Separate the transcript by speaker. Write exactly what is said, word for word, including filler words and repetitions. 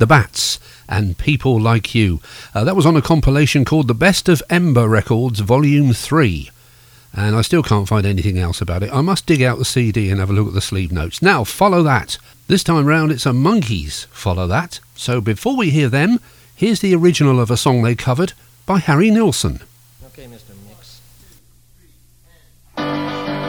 Speaker 1: The Bats and People Like You. Uh, that was on a compilation called The Best of Ember Records Volume three. And I still can't find anything else about it. I must dig out the C D and have a look at the sleeve notes. Now, Follow That. This time round, it's a Monkees Follow That. So before we hear them, here's the original of a song they covered by Harry Nilsson.